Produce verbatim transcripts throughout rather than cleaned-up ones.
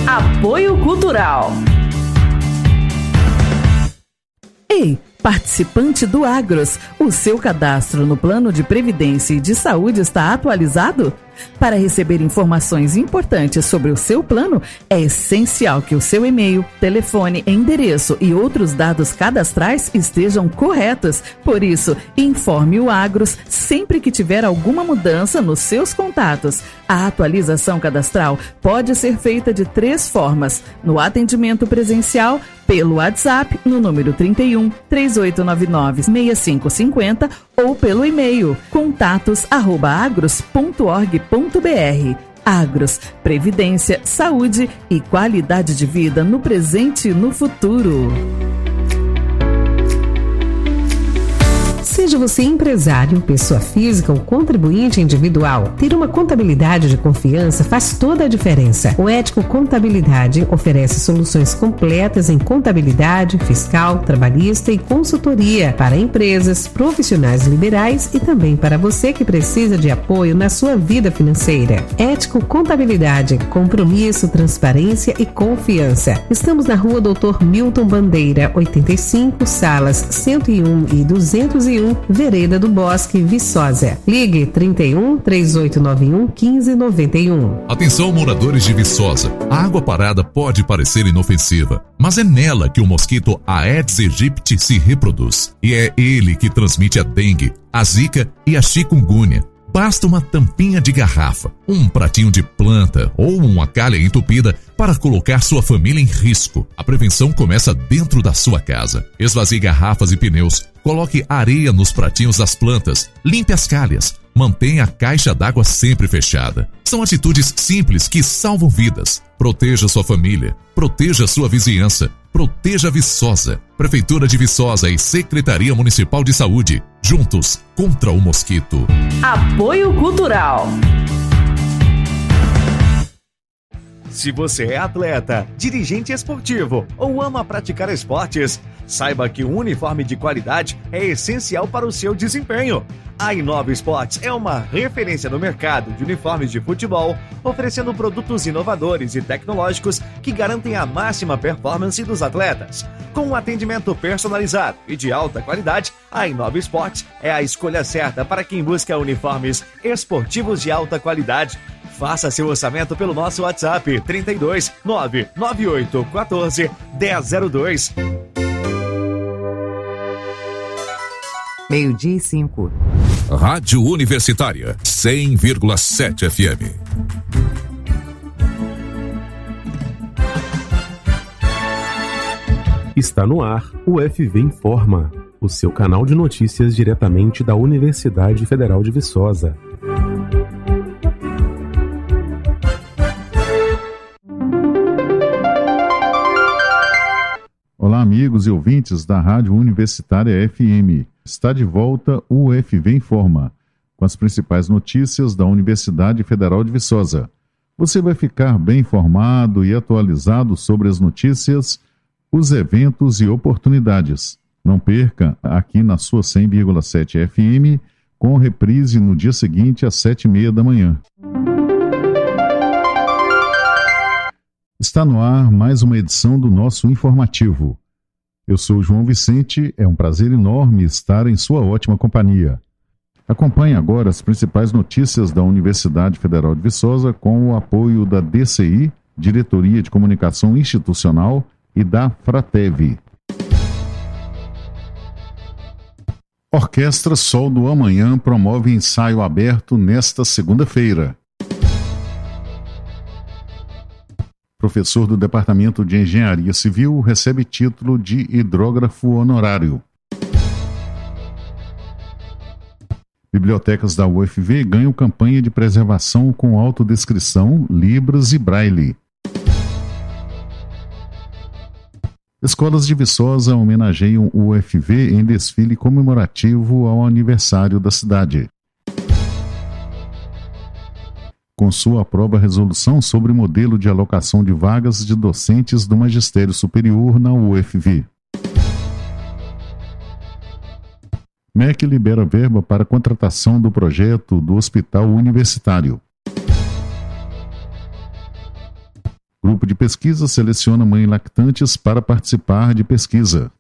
Apoio Cultural. Ei, participante do Agros, o seu cadastro no Plano de Previdência e de Saúde está atualizado? Para receber informações importantes sobre o seu plano, é essencial que o seu e-mail, telefone, endereço e outros dados cadastrais estejam corretos. Por isso, informe o Agros sempre que tiver alguma mudança nos seus contatos. A atualização cadastral pode ser feita de três formas: no atendimento presencial, pelo WhatsApp no número trinta e um, três oito nove nove, seis cinco cinco zero ou pelo e-mail contatos arroba agros ponto org ponto br. Agros, previdência, saúde e qualidade de vida no presente e no futuro. Seja você empresário, pessoa física ou contribuinte individual, ter uma contabilidade de confiança faz toda a diferença. O Ético Contabilidade oferece soluções completas em contabilidade, fiscal, trabalhista e consultoria para empresas, profissionais liberais e também para você que precisa de apoio na sua vida financeira. Ético Contabilidade, compromisso, transparência e confiança. Estamos na Rua Doutor Milton Bandeira, oitenta e cinco, salas cento e um e duzentos e um, Vereda do Bosque, Viçosa. Ligue trinta e um, três oito nove um, um cinco nove um. Atenção, moradores de Viçosa. A água parada pode parecer inofensiva, mas é nela que o mosquito Aedes aegypti se reproduz. E é ele que transmite a dengue, a zika e a chikungunya. Basta uma tampinha de garrafa, um pratinho de planta ou uma calha entupida para colocar sua família em risco. A prevenção começa dentro da sua casa. Esvazie garrafas e pneus, coloque areia nos pratinhos das plantas, limpe as calhas, mantenha a caixa d'água sempre fechada. São atitudes simples que salvam vidas. Proteja sua família, proteja sua vizinhança, proteja Viçosa. Prefeitura de Viçosa e Secretaria Municipal de Saúde, juntos contra o mosquito. Apoio Cultural. Se você é atleta, dirigente esportivo ou ama praticar esportes, saiba que um uniforme de qualidade é essencial para o seu desempenho. A Inova Esportes é uma referência no mercado de uniformes de futebol, oferecendo produtos inovadores e tecnológicos que garantem a máxima performance dos atletas. Com um atendimento personalizado e de alta qualidade, a Inova Esportes é a escolha certa para quem busca uniformes esportivos de alta qualidade. Faça seu orçamento pelo nosso WhatsApp trinta e dois, nove nove oito um quatro, um zero zero dois. Meio-dia e cinco. Rádio Universitária, cem vírgula sete F M. Está no ar o F V Informa, o seu canal de notícias diretamente da Universidade Federal de Viçosa. Olá, amigos e ouvintes da Rádio Universitária F M. Está de volta o F V Informa, com as principais notícias da Universidade Federal de Viçosa. Você vai ficar bem informado e atualizado sobre as notícias, os eventos e oportunidades. Não perca aqui na sua cem vírgula sete F M, com reprise no dia seguinte às sete e meia da manhã. Está no ar mais uma edição do nosso informativo. Eu sou João Vicente, é um prazer enorme estar em sua ótima companhia. Acompanhe agora as principais notícias da Universidade Federal de Viçosa com o apoio da D C I, Diretoria de Comunicação Institucional, e da Fratev. Orquestra Sol do Amanhã promove ensaio aberto nesta segunda-feira. Professor do Departamento de Engenharia Civil recebe título de hidrógrafo honorário. Bibliotecas da U F V ganham campanha de preservação com autodescrição, Libras e Braille. Escolas de Viçosa homenageiam o U F V em desfile comemorativo ao aniversário da cidade. Consul aprova a resolução sobre modelo de alocação de vagas de docentes do Magistério Superior na U F V. M E C libera verba para contratação do projeto do Hospital Universitário. Grupo de pesquisa seleciona mães lactantes para participar de pesquisa.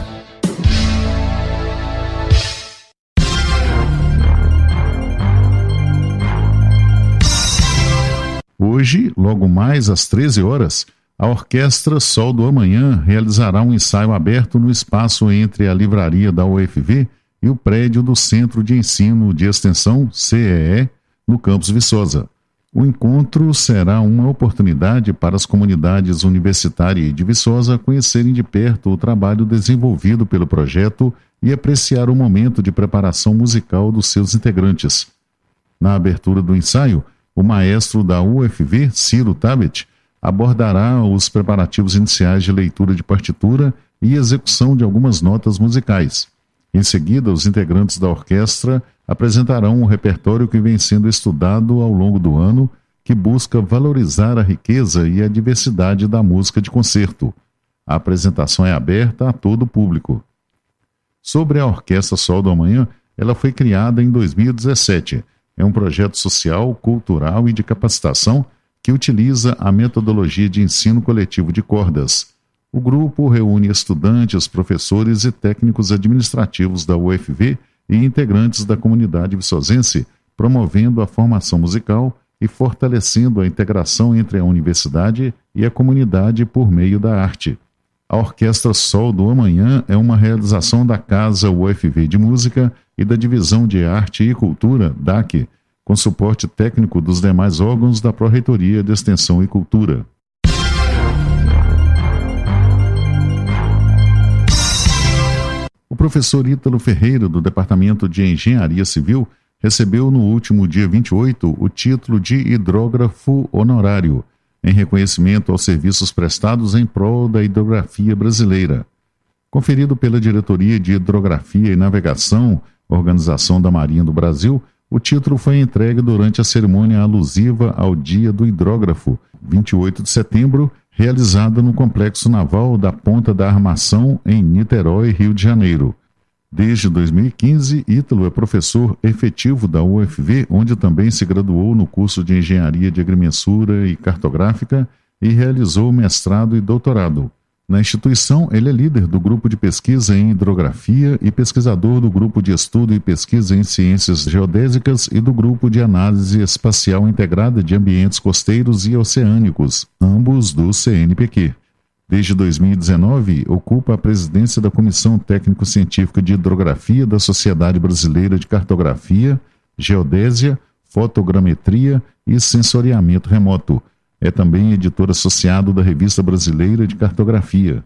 Hoje, logo mais às treze horas, a Orquestra Sol do Amanhã realizará um ensaio aberto no espaço entre a livraria da U F V e o prédio do Centro de Ensino de Extensão, C E E, no campus Viçosa. O encontro será uma oportunidade para as comunidades universitárias de Viçosa conhecerem de perto o trabalho desenvolvido pelo projeto e apreciar o momento de preparação musical dos seus integrantes. Na abertura do ensaio, o maestro da U F V, Ciro Tabet, abordará os preparativos iniciais de leitura de partitura e execução de algumas notas musicais. Em seguida, os integrantes da orquestra apresentarão um repertório que vem sendo estudado ao longo do ano, que busca valorizar a riqueza e a diversidade da música de concerto. A apresentação é aberta a todo o público. Sobre a Orquestra Sol do Amanhã, ela foi criada em dois mil e dezessete. É um projeto social, cultural e de capacitação que utiliza a metodologia de ensino coletivo de cordas. O grupo reúne estudantes, professores e técnicos administrativos da U F V e integrantes da comunidade viçosense, promovendo a formação musical e fortalecendo a integração entre a universidade e a comunidade por meio da arte. A Orquestra Sol do Amanhã é uma realização da Casa U F V de Música e da Divisão de Arte e Cultura, D A C, com suporte técnico dos demais órgãos da Pró-Reitoria de Extensão e Cultura. O professor Ítalo Ferreira, do Departamento de Engenharia Civil, recebeu no último dia vinte e oito o título de hidrógrafo honorário, em reconhecimento aos serviços prestados em prol da hidrografia brasileira. Conferido pela Diretoria de Hidrografia e Navegação, Organização da Marinha do Brasil, o título foi entregue durante a cerimônia alusiva ao Dia do Hidrógrafo, vinte e oito de setembro, realizada no Complexo Naval da Ponta da Armação, em Niterói, Rio de Janeiro. Desde dois mil e quinze, Ítalo é professor efetivo da U F V, onde também se graduou no curso de Engenharia de Agrimensura e Cartográfica e realizou mestrado e doutorado. Na instituição, ele é líder do grupo de pesquisa em hidrografia e pesquisador do grupo de estudo e pesquisa em ciências geodésicas e do grupo de análise espacial integrada de ambientes costeiros e oceânicos, ambos do C N P Q. Desde dois mil e dezenove, ocupa a presidência da Comissão Técnico-Científica de Hidrografia da Sociedade Brasileira de Cartografia, Geodésia, Fotogrametria e Sensoriamento Remoto. É também editor associado da Revista Brasileira de Cartografia.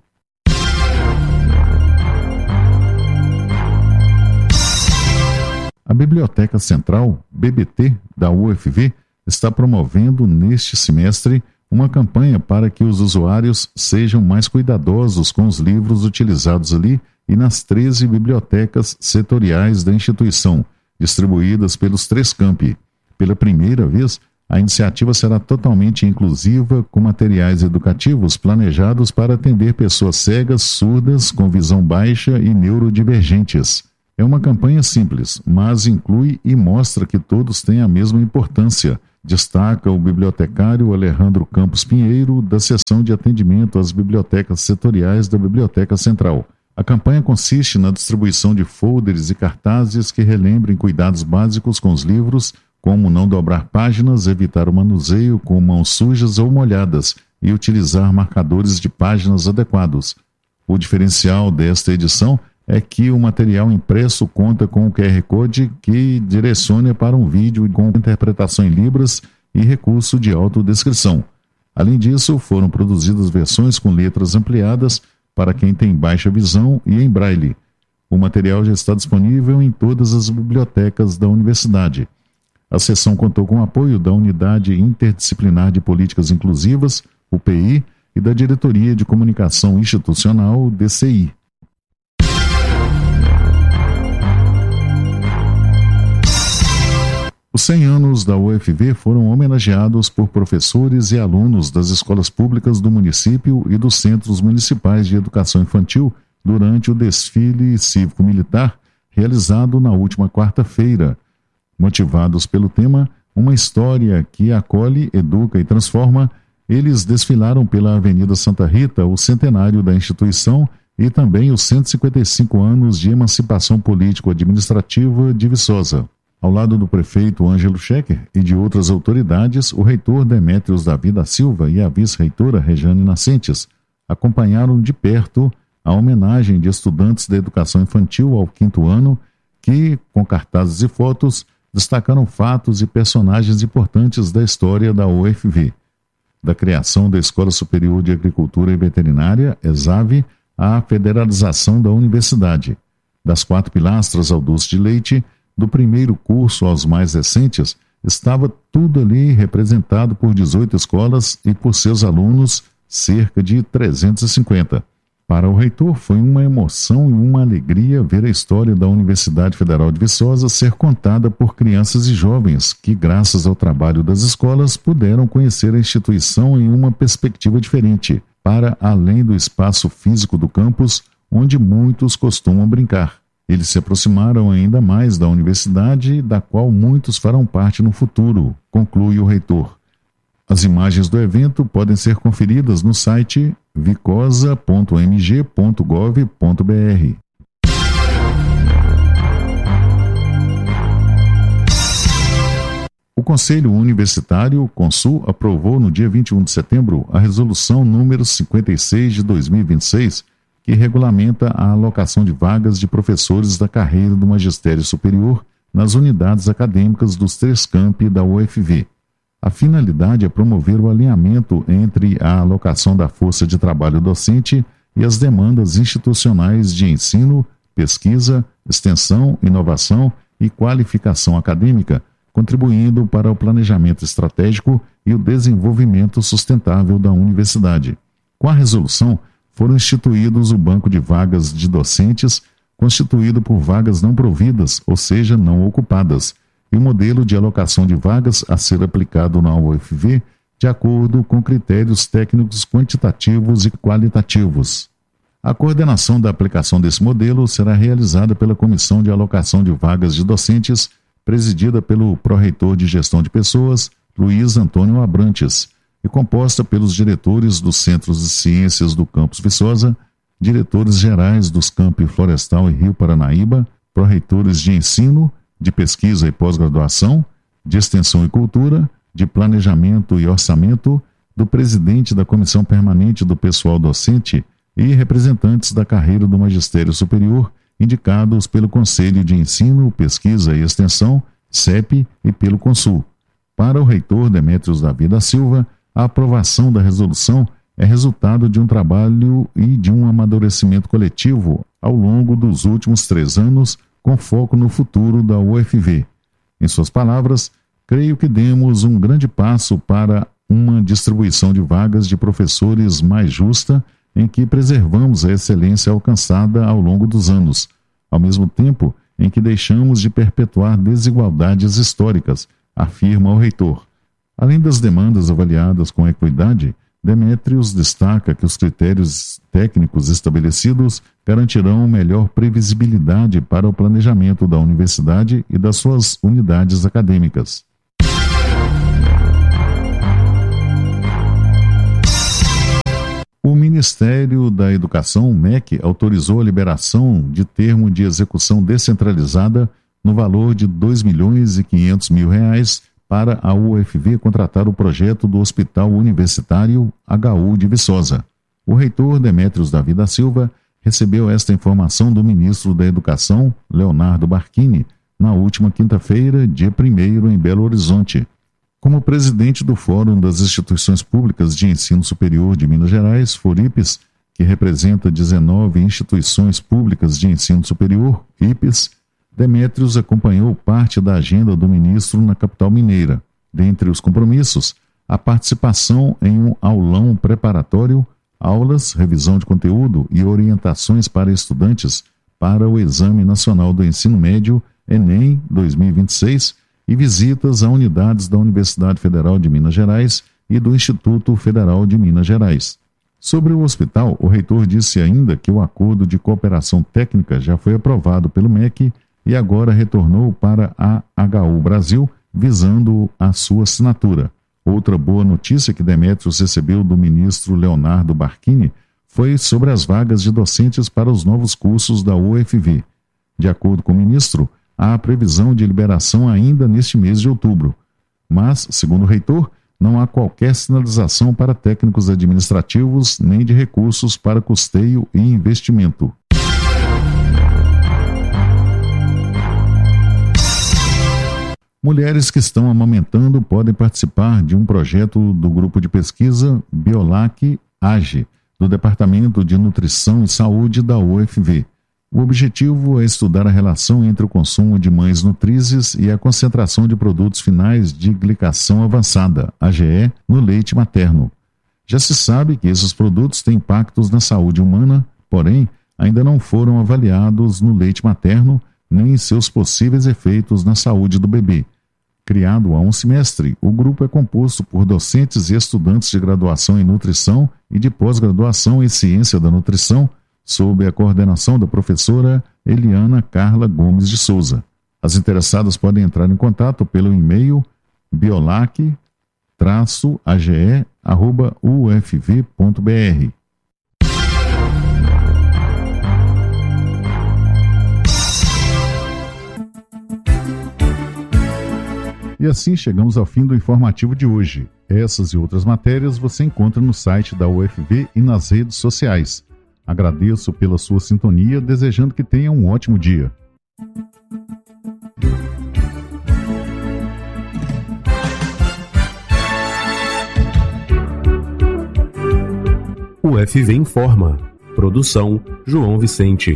A Biblioteca Central, B B T, da U F V, está promovendo neste semestre uma campanha para que os usuários sejam mais cuidadosos com os livros utilizados ali e nas treze bibliotecas setoriais da instituição, distribuídas pelos três campi. Pela primeira vez, a iniciativa será totalmente inclusiva, com materiais educativos planejados para atender pessoas cegas, surdas, com visão baixa e neurodivergentes. É uma campanha simples, mas inclui e mostra que todos têm a mesma importância, destaca o bibliotecário Alejandro Campos Pinheiro, da Seção de Atendimento às Bibliotecas Setoriais da Biblioteca Central. A campanha consiste na distribuição de folders e cartazes que relembrem cuidados básicos com os livros, como não dobrar páginas, evitar o manuseio com mãos sujas ou molhadas e utilizar marcadores de páginas adequados. O diferencial desta edição é que o material impresso conta com o Q R Code que direciona para um vídeo com interpretação em libras e recurso de autodescrição. Além disso, foram produzidas versões com letras ampliadas para quem tem baixa visão e em braille. O material já está disponível em todas as bibliotecas da universidade. A sessão contou com o apoio da Unidade Interdisciplinar de Políticas Inclusivas, U P I, e da Diretoria de Comunicação Institucional, D C I. Os cem anos da U F V foram homenageados por professores e alunos das escolas públicas do município e dos centros municipais de educação infantil durante o desfile cívico-militar realizado na última quarta-feira. Motivados pelo tema Uma História que Acolhe, Educa e Transforma, eles desfilaram pela Avenida Santa Rita, o centenário da instituição e também os cento e cinquenta e cinco anos de emancipação político-administrativa de Viçosa. Ao lado do prefeito Ângelo Schecker e de outras autoridades, o reitor Demétrios Davi da Silva e a vice-reitora Rejane Nascentes acompanharam de perto a homenagem de estudantes da educação infantil ao quinto ano que, com cartazes e fotos, destacaram fatos e personagens importantes da história da U F V. Da criação da Escola Superior de Agricultura e Veterinária, ESAV, à federalização da universidade. Das quatro pilastras ao doce de leite, do primeiro curso aos mais recentes, estava tudo ali representado por dezoito escolas e por seus alunos, cerca de trezentos e cinquenta. Para o reitor foi uma emoção e uma alegria ver a história da Universidade Federal de Viçosa ser contada por crianças e jovens que, graças ao trabalho das escolas, puderam conhecer a instituição em uma perspectiva diferente, para além do espaço físico do campus, onde muitos costumam brincar. Eles se aproximaram ainda mais da universidade, da qual muitos farão parte no futuro, conclui o reitor. As imagens do evento podem ser conferidas no site vicosa ponto m g ponto gov ponto b r. O Conselho Universitário, Consul, aprovou no dia vinte e um de setembro a resolução número cinquenta e seis de dois mil e vinte e seis, que regulamenta a alocação de vagas de professores da carreira do magistério superior nas unidades acadêmicas dos três campi da U F V. A finalidade é promover o alinhamento entre a alocação da força de trabalho docente e as demandas institucionais de ensino, pesquisa, extensão, inovação e qualificação acadêmica, contribuindo para o planejamento estratégico e o desenvolvimento sustentável da universidade. Com a resolução, foram instituídos o banco de vagas de docentes, constituído por vagas não providas, ou seja, não ocupadas, e o modelo de alocação de vagas a ser aplicado na U F V de acordo com critérios técnicos quantitativos e qualitativos. A coordenação da aplicação desse modelo será realizada pela Comissão de Alocação de Vagas de Docentes, presidida pelo pró-reitor de Gestão de Pessoas, Luiz Antônio Abrantes, e composta pelos diretores dos Centros de Ciências do Campus Viçosa, diretores gerais dos campi Florestal e Rio Paranaíba, pró-reitores de Ensino, de Pesquisa e Pós-Graduação, de Extensão e Cultura, de Planejamento e Orçamento, do presidente da Comissão Permanente do Pessoal Docente e representantes da carreira do Magistério Superior, indicados pelo Conselho de Ensino, Pesquisa e Extensão, C E P, e pelo Consul. Para o reitor Demétrios Davi da Silva, a aprovação da resolução é resultado de um trabalho e de um amadurecimento coletivo ao longo dos últimos três anos, com foco no futuro da U F V. Em suas palavras, creio que demos um grande passo para uma distribuição de vagas de professores mais justa, em que preservamos a excelência alcançada ao longo dos anos, ao mesmo tempo em que deixamos de perpetuar desigualdades históricas, afirma o reitor. Além das demandas avaliadas com equidade, Demétrios destaca que os critérios técnicos estabelecidos garantirão melhor previsibilidade para o planejamento da universidade e das suas unidades acadêmicas. O Ministério da Educação, M E C, autorizou a liberação de termo de execução descentralizada no valor de dois milhões e quinhentos mil reais para a U F V contratar o projeto do Hospital Universitário H U de Viçosa. O reitor Demétrios Davi da Silva recebeu esta informação do ministro da Educação, Leonardo Barquini, na última quinta-feira, dia primeiro, em Belo Horizonte. Como presidente do Fórum das Instituições Públicas de Ensino Superior de Minas Gerais, FORIPES, que representa dezenove instituições públicas de ensino superior, I P E S, Demétrios acompanhou parte da agenda do ministro na capital mineira. Dentre os compromissos, a participação em um aulão preparatório, aulas, revisão de conteúdo e orientações para estudantes para o Exame Nacional do Ensino Médio, Enem dois mil e vinte e seis, e visitas a unidades da Universidade Federal de Minas Gerais e do Instituto Federal de Minas Gerais. Sobre o hospital, o reitor disse ainda que o acordo de cooperação técnica já foi aprovado pelo M E C e agora retornou para a H U Brasil, visando a sua assinatura. Outra boa notícia que Demetrios recebeu do ministro Leonardo Barquini foi sobre as vagas de docentes para os novos cursos da U F V. De acordo com o ministro, há previsão de liberação ainda neste mês de outubro. Mas, segundo o reitor, não há qualquer sinalização para técnicos administrativos nem de recursos para custeio e investimento. Mulheres que estão amamentando podem participar de um projeto do grupo de pesquisa Biolac-A G E, do Departamento de Nutrição e Saúde da U F V. O objetivo é estudar a relação entre o consumo de mães nutrizes e a concentração de produtos finais de glicação avançada, A G E, no leite materno. Já se sabe que esses produtos têm impactos na saúde humana, porém, ainda não foram avaliados no leite materno nem em seus possíveis efeitos na saúde do bebê. Criado há um semestre, o grupo é composto por docentes e estudantes de graduação em nutrição e de pós-graduação em ciência da nutrição, sob a coordenação da professora Eliana Carla Gomes de Souza. As interessadas podem entrar em contato pelo e-mail biolac A G E arroba u f v ponto b r. E assim chegamos ao fim do informativo de hoje. Essas e outras matérias você encontra no site da U F V e nas redes sociais. Agradeço pela sua sintonia, desejando que tenha um ótimo dia. U F V informa. Produção João Vicente.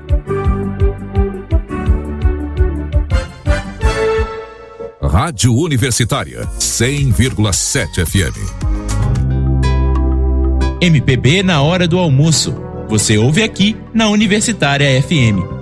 Rádio Universitária, cem vírgula sete F M. M P B na hora do almoço. Você ouve aqui na Universitária F M.